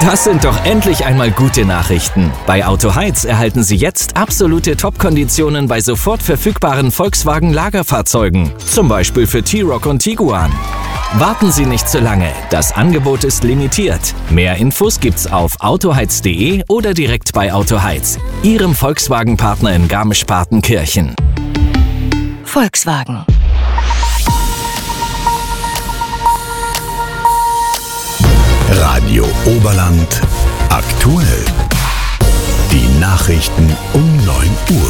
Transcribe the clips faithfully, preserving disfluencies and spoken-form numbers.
Das sind doch endlich einmal gute Nachrichten. Bei Autoheiz erhalten Sie jetzt absolute Top-Konditionen bei sofort verfügbaren Volkswagen-Lagerfahrzeugen. Zum Beispiel für T-Roc und Tiguan. Warten Sie nicht zu lange. Das Angebot ist limitiert. Mehr Infos gibt's auf autoheiz punkt de oder direkt bei Autoheiz, Ihrem Volkswagen-Partner in Garmisch-Partenkirchen. Volkswagen. Radio Oberland aktuell. Die Nachrichten um neun Uhr.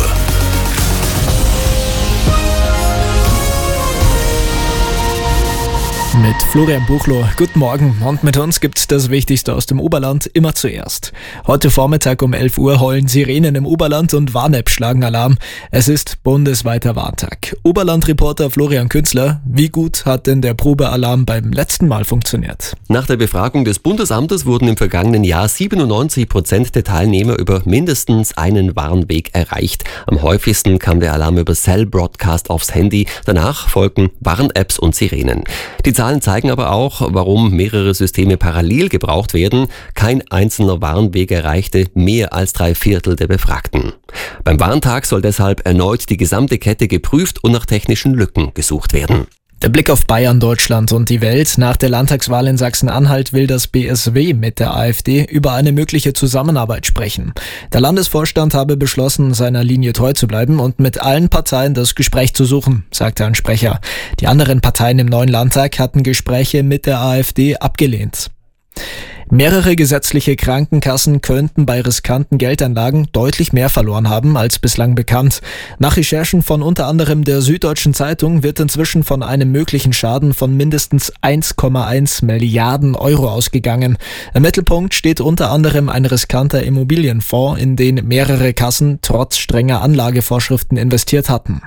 Mit Florian Buchloh. Guten Morgen. Und mit uns gibt's das Wichtigste aus dem Oberland immer zuerst. Heute Vormittag um elf Uhr heulen Sirenen im Oberland und Warn-App schlagen Alarm. Es ist bundesweiter Warntag. Oberland-Reporter Florian Künzler, wie gut hat denn der Probealarm beim letzten Mal funktioniert? Nach der Befragung des Bundesamtes wurden im vergangenen Jahr siebenundneunzig Prozent der Teilnehmer über mindestens einen Warnweg erreicht. Am häufigsten kam der Alarm über Cell Broadcast aufs Handy. Danach folgten Warn-Apps und Sirenen. Die Zahlen zeigen aber auch, warum mehrere Systeme parallel gebraucht werden. Kein einzelner Warnweg erreichte mehr als drei Viertel der Befragten. Beim Warntag soll deshalb erneut die gesamte Kette geprüft und nach technischen Lücken gesucht werden. Der Blick auf Bayern, Deutschland und die Welt. Nach der Landtagswahl in Sachsen-Anhalt will das B S W mit der AfD über eine mögliche Zusammenarbeit sprechen. Der Landesvorstand habe beschlossen, seiner Linie treu zu bleiben und mit allen Parteien das Gespräch zu suchen, sagte ein Sprecher. Die anderen Parteien im neuen Landtag hatten Gespräche mit der AfD abgelehnt. Mehrere gesetzliche Krankenkassen könnten bei riskanten Geldanlagen deutlich mehr verloren haben als bislang bekannt. Nach Recherchen von unter anderem der Süddeutschen Zeitung wird inzwischen von einem möglichen Schaden von mindestens eins Komma eins Milliarden Euro ausgegangen. Im Mittelpunkt steht unter anderem ein riskanter Immobilienfonds, in den mehrere Kassen trotz strenger Anlagevorschriften investiert hatten.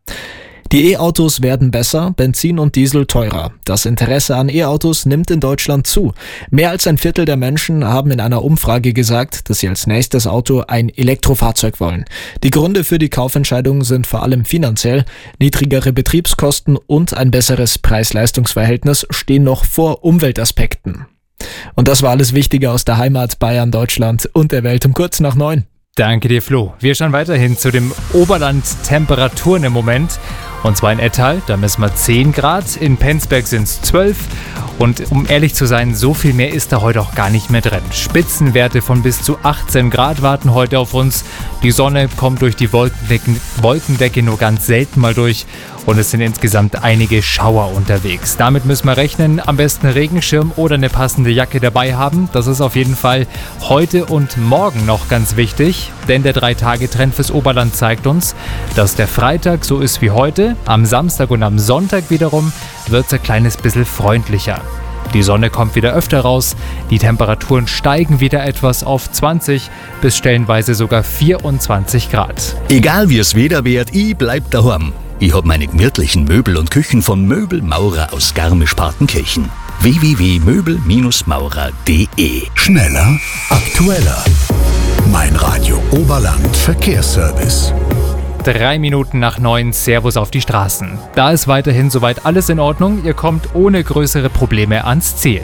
Die E-Autos werden besser, Benzin und Diesel teurer. Das Interesse an E-Autos nimmt in Deutschland zu. Mehr als ein Viertel der Menschen haben in einer Umfrage gesagt, dass sie als nächstes Auto ein Elektrofahrzeug wollen. Die Gründe für die Kaufentscheidung sind vor allem finanziell. Niedrigere Betriebskosten und ein besseres Preis-Leistungs-Verhältnis stehen noch vor Umweltaspekten. Und das war alles Wichtige aus der Heimat, Bayern, Deutschland und der Welt um kurz nach neun. Danke dir, Flo. Wir schauen weiterhin zu den Oberland-Temperaturen im Moment. Und zwar in Ettal, da messen wir zehn Grad, in Penzberg sind es zwölf. Und um ehrlich zu sein, so viel mehr ist da heute auch gar nicht mehr drin. Spitzenwerte von bis zu achtzehn Grad warten heute auf uns. Die Sonne kommt durch die Wolkendecke, Wolkendecke nur ganz selten mal durch. Und es sind insgesamt einige Schauer unterwegs. Damit müssen wir rechnen. Am besten Regenschirm oder eine passende Jacke dabei haben. Das ist auf jeden Fall heute und morgen noch ganz wichtig. Denn der drei-Tage-Trend fürs Oberland zeigt uns, dass der Freitag so ist wie heute. Am Samstag und am Sonntag wiederum wird es ein kleines bisschen freundlicher. Die Sonne kommt wieder öfter raus, die Temperaturen steigen wieder etwas auf zwanzig bis stellenweise sogar vierundzwanzig Grad. Egal wie es Wetter wird, ich bleib daheim. Ich hab meine gemütlichen Möbel und Küchen von Möbelmaurer aus Garmisch-Partenkirchen. w w w punkt möbel maurer punkt de. Schneller, aktueller. Mein Radio Oberland Verkehrsservice. Drei Minuten nach neun, Servus auf die Straßen. Da ist weiterhin soweit alles in Ordnung. Ihr kommt ohne größere Probleme ans Ziel.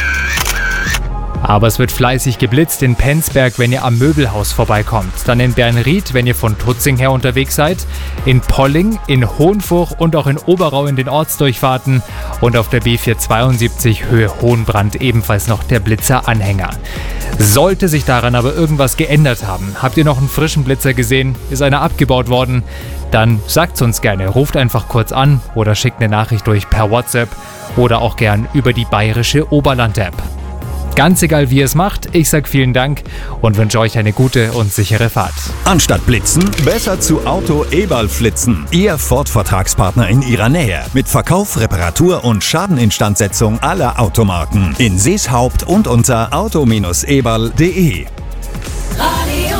Aber es wird fleißig geblitzt in Penzberg, wenn ihr am Möbelhaus vorbeikommt. Dann in Bernried, wenn ihr von Tutzing her unterwegs seid. In Polling, in Hohenfuch und auch in Oberau in den Ortsdurchfahrten. Und auf der B vierhundertzweiundsiebzig Höhe Hohenbrand ebenfalls noch der Blitzeranhänger. Sollte sich daran aber irgendwas geändert haben, habt ihr noch einen frischen Blitzer gesehen, ist einer abgebaut worden, dann sagt's uns gerne. Ruft einfach kurz an oder schickt eine Nachricht durch per WhatsApp oder auch gern über die bayerische Oberland-App. Ganz egal, wie ihr es macht, ich sag vielen Dank und wünsche euch eine gute und sichere Fahrt. Anstatt blitzen, besser zu Auto Eberl flitzen. Ihr Ford-Vertragspartner in ihrer Nähe. Mit Verkauf, Reparatur und Schadeninstandsetzung aller Automarken. In Seeshaupt und unter auto eberl punkt de. Radio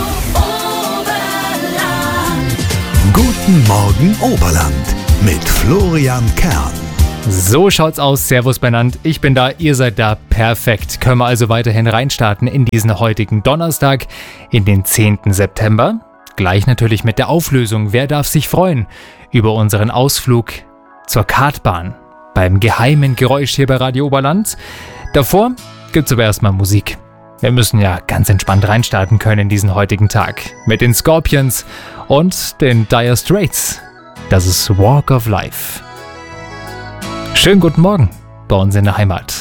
Oberland. Guten Morgen Oberland mit Florian Kern. So schaut's aus, Servus benannt. Ich bin da, ihr seid da, perfekt. Können wir also weiterhin reinstarten in diesen heutigen Donnerstag, in den zehnten September. Gleich natürlich mit der Auflösung. Wer darf sich freuen über unseren Ausflug zur Kartbahn beim geheimen Geräusch hier bei Radio Oberland? Davor gibt's aber erstmal Musik. Wir müssen ja ganz entspannt reinstarten können in diesen heutigen Tag. Mit den Scorpions und den Dire Straits. Das ist Walk of Life. Schönen guten Morgen bei uns in der Heimat.